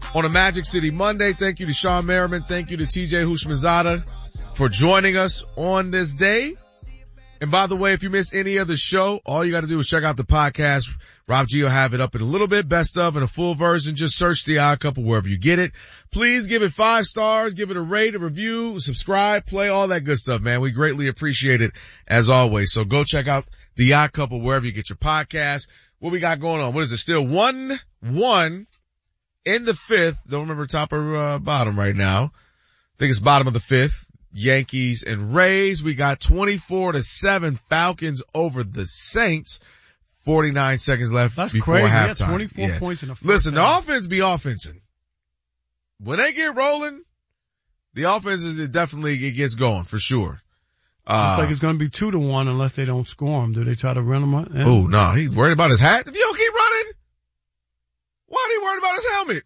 on a Magic City Monday. Thank you to Sean Merriman. Thank you to TJ Houshmandzadeh for joining us on this day. And by the way, if you missed any of the show, all you got to do is check out the podcast. Rob G will have it up in a little bit, best of, in a full version. Just search The Odd Couple wherever you get it. Please give it 5 stars, give it a rate, a review, subscribe, play, all that good stuff, man. We greatly appreciate it as always. So go check out The Odd Couple wherever you get your podcast. What we got going on? What is it? Still 1-1 in the 5th. Don't remember top or bottom right now. I think it's bottom of the 5th. Yankees and Rays. We got 24-7 Falcons over the Saints. 49 seconds left before crazy. halftime. Yeah, 24 points in the first Listen, half. the offense be offensing. When they get rolling, the offense it gets going for sure. Looks like it's going to be 2-1 unless they don't score him. Do they try to run him out? Oh, no. He's worried about his hat. If you don't keep running, why are you worried about his helmet?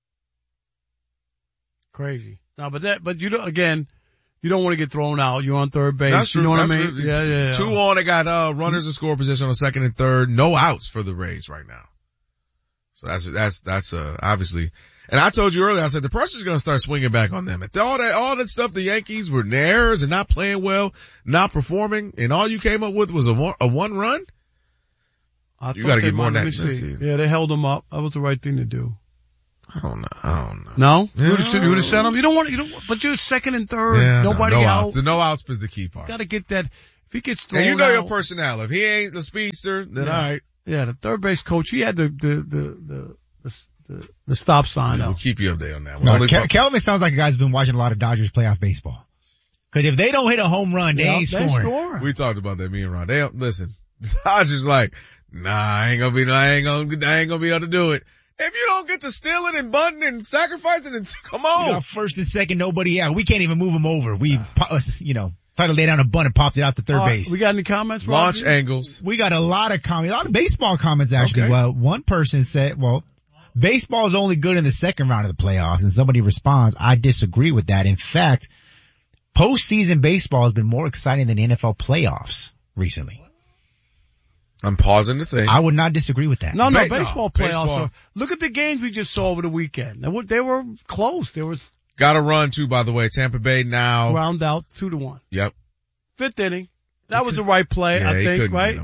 Crazy. No, but you don't, again, you don't want to get thrown out. You're on third base. That's true. You know what That's I mean? true. Yeah. 2 on. They got, runners in score position on second and third. No outs for the Rays right now. So that's obviously. And I told you earlier, I said the pressure's going to start swinging back on them. If all that stuff, the Yankees were in errors and not playing well, not performing, and all you came up with was a one run. You got to get more than that. Yeah, they held them up. That was the right thing to do. I don't know. No? You would have sent them? You don't want, but you're second and third. Yeah, nobody no out. Outs. The no outs is the key part. Got to get that. If he gets thrown out. And you know your personnel. If he ain't the speedster, then all right. Yeah, the third base coach, he had the stop sign We'll out. keep you updated on that one. No, Kelvin sounds like a guy who's been watching a lot of Dodgers playoff baseball. Cause if they don't hit a home run, they ain't scoring. We talked about that, me and Ron. Listen, the Dodgers like, nah, I ain't gonna be able to do it. If you don't get to stealing and bunting and sacrificing and come on. You got first and second, nobody out. We can't even move them over. We, tried to lay down a bunt and popped it out to third base. We got any comments, Launch Roger? angles. We got a lot of comments, a lot of baseball comments actually. Okay. Well, one person said, baseball is only good in the second round of the playoffs, and somebody responds, I disagree with that. In fact, postseason baseball has been more exciting than the NFL playoffs recently. I'm pausing to think. I would not disagree with that. No, baseball playoffs look at the games we just saw over the weekend. They were close. There was. Got a run too, by the way. Tampa Bay now. Round out 2-1. Yep. 5th inning. That was the right play, I think, right?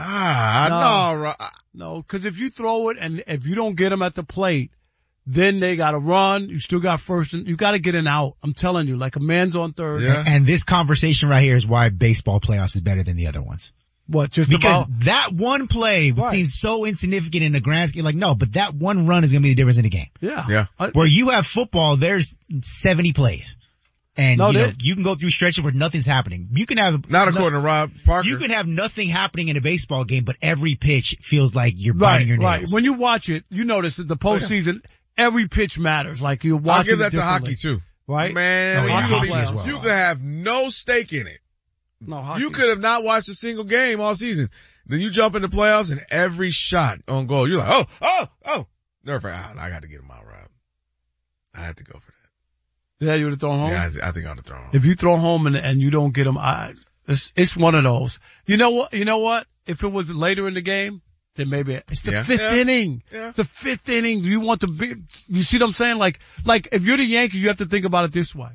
No, cause if you throw it and if you don't get them at the plate, then they gotta run. You still got first and you gotta get an out. I'm telling you, like a man's on third. Yeah. And this conversation right here is why baseball playoffs is better than the other ones. What, because that one play seems so insignificant in the grand scheme. Like, no, but that one run is going to be the difference in the game. Yeah. Where you have football, there's 70 plays. And, you can go through stretches where nothing's happening. You can have. Not according to Rob Parker. You can have nothing happening in a baseball game, but every pitch feels like you're biting your nails. Right. When you watch it, you notice that the postseason, every pitch matters. Like you're watching. I'll give that to hockey too. Right? Man, hockey as well. You could have no stake in it. No, hockey. You could have not watched a single game all season. Then you jump in the playoffs and every shot on goal, you're like, oh. Never, I got to get him out, Rob. I had to go for that. Yeah, you would have thrown home? Yeah, I think I would have thrown home. If you throw home and you don't get him, it's one of those. You know what? If it was later in the game, then maybe it's the 5th inning. Yeah. It's the 5th inning. Do you want you see what I'm saying? Like if you're the Yankees, you have to think about it this way.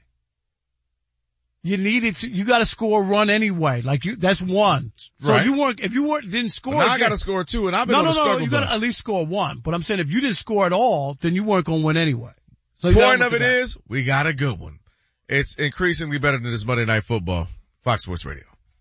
You got to score a run anyway. That's one. So right. if you didn't score. Now I got to score 2 and I've been on the struggle bus. You got to at least score 1. But I'm saying if you didn't score at all, then you weren't going to win anyway. So point of it is, we got a good one. It's increasingly better than this Monday Night Football. Fox Sports Radio.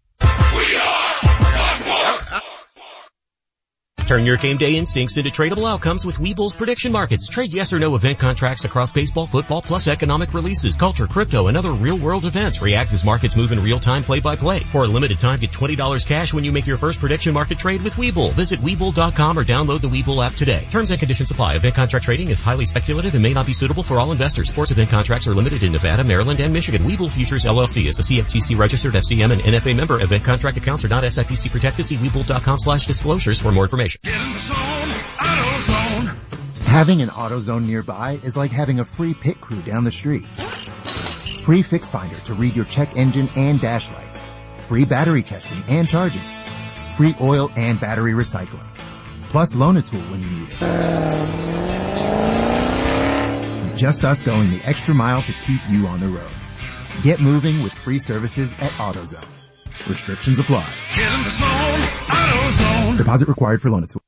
Turn your game day instincts into tradable outcomes with Webull's prediction markets. Trade yes or no event contracts across baseball, football, plus economic releases, culture, crypto, and other real-world events. React as markets move in real time, play-by-play. For a limited time, get $20 cash when you make your first prediction market trade with Webull. Visit Webull.com or download the Webull app today. Terms and conditions apply. Event contract trading is highly speculative and may not be suitable for all investors. Sports event contracts are limited in Nevada, Maryland, and Michigan. Webull Futures LLC is a CFTC registered FCM and NFA member. Event contract accounts are not SIPC protected. See Webull.com/disclosures for more information. Get in the zone, AutoZone. Having an AutoZone nearby is like having a free pit crew down the street. Free Fix Finder to read your check engine and dash lights. Free battery testing and charging. Free oil and battery recycling. Plus loan a tool when you need it. Just us going the extra mile to keep you on the road. Get moving with free services at AutoZone. Restrictions apply. Get in the zone, AutoZone. Deposit required for loan.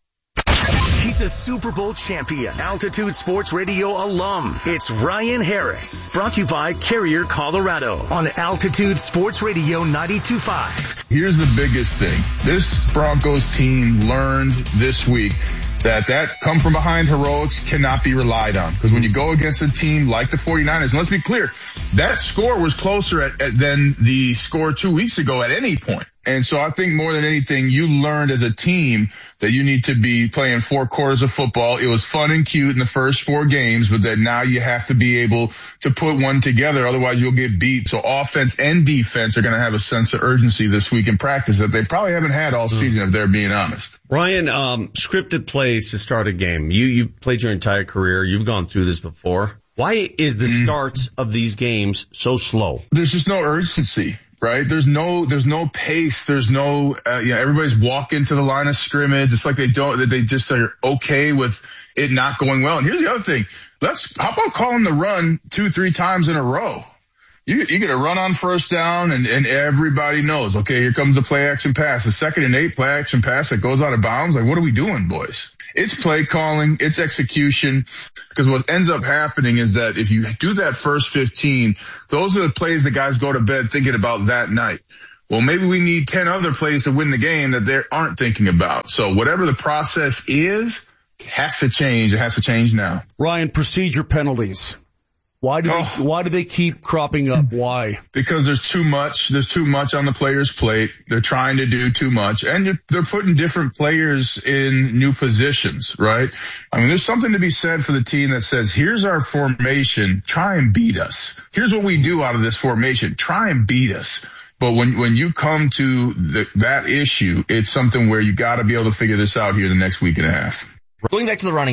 He's a Super Bowl champion, Altitude Sports Radio alum. It's Ryan Harris, brought to you by Carrier, Colorado, on Altitude Sports Radio 92.5. Here's the biggest thing. This Broncos team learned this week that come from behind heroics cannot be relied on. Because when you go against a team like the 49ers, and let's be clear, that score was closer than the score 2 weeks ago at any point. And so I think more than anything, you learned as a team that you need to be playing 4 quarters of football. It was fun and cute in the first 4 games, but that now you have to be able to put one together. Otherwise you'll get beat. So offense and defense are going to have a sense of urgency this week in practice that they probably haven't had all season, if they're being honest. Ryan, scripted plays to start a game. You played your entire career. You've gone through this before. Why is the starts of these games so slow? There's just no urgency. Right? There's no pace. There's no, everybody's walking to the line of scrimmage. It's like they just are okay with it not going well. And here's the other thing. How about calling the run 2-3 times in a row? You get a run on first down and everybody knows, okay, here comes the play action pass. The 2nd and 8 play action pass that goes out of bounds. Like, what are we doing, boys? It's play calling, it's execution, because what ends up happening is that if you do that first 15, those are the plays the guys go to bed thinking about that night. Well, maybe we need 10 other plays to win the game that they aren't thinking about. So whatever the process is, it has to change. It has to change now. Ryan, procedure penalties. Why do they keep cropping up? Why? Because there's too much on the player's plate. They're trying to do too much, and they're putting different players in new positions, right? I mean, there's something to be said for the team that says, here's our formation, try and beat us. Here's what we do out of this formation, try and beat us. But when you come to that issue, it's something where you got to be able to figure this out here the next week and a half. Going back to the running